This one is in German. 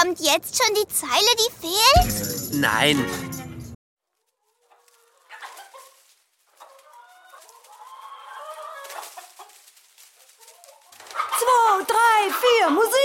Kommt jetzt schon die Zeile, die fehlt? Nein. Zwei, drei, vier, Musik!